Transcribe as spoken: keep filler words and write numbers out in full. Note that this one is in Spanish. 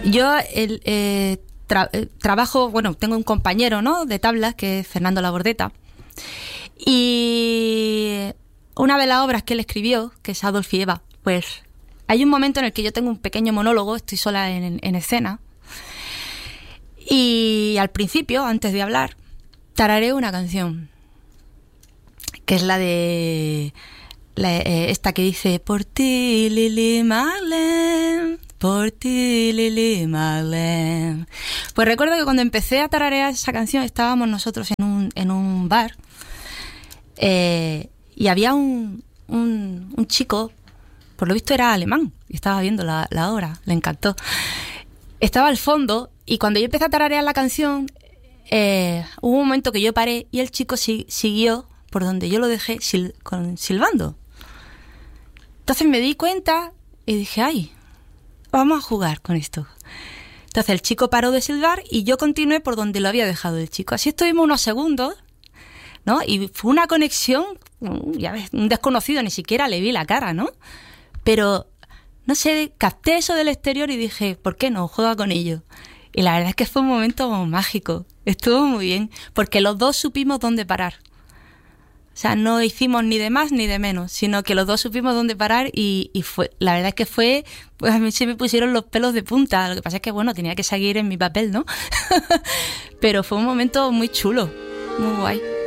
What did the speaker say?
Yo el, eh, tra- eh, trabajo, bueno, tengo un compañero, ¿no?, de tablas, que es Fernando Labordeta. Y una de las obras que él escribió, que es Adolf y Eva, pues hay un momento en el que yo tengo un pequeño monólogo, estoy sola en, en escena, y al principio, antes de hablar, tarareo una canción, que es la de la, eh, esta que dice: por ti, Lili Marlene, por ti, Lili Marlene. Pues recuerdo que cuando empecé a tararear esa canción estábamos nosotros en un, en un bar, eh, y había un, un, un chico, por lo visto era alemán, y estaba viendo la, la obra, le encantó. Estaba al fondo, y cuando yo empecé a tararear la canción, eh, hubo un momento que yo paré y el chico si, siguió por donde yo lo dejé sil, con, silbando. Entonces me di cuenta y dije, ay, vamos a jugar con esto. Entonces el chico paró de silbar y yo continué por donde lo había dejado el chico. Así estuvimos unos segundos, ¿no? Y fue una conexión, ya ves, un desconocido, ni siquiera le vi la cara, ¿no? Pero, no sé, capté eso del exterior y dije, ¿por qué no? Juega con ello. Y la verdad es que fue un momento mágico. Estuvo muy bien, porque los dos supimos dónde parar. O sea, no hicimos ni de más ni de menos, sino que los dos supimos dónde parar y, y fue, la verdad es que fue, pues a mí se me pusieron los pelos de punta. Lo que pasa es que, bueno, tenía que seguir en mi papel, ¿no? Pero fue un momento muy chulo, muy guay.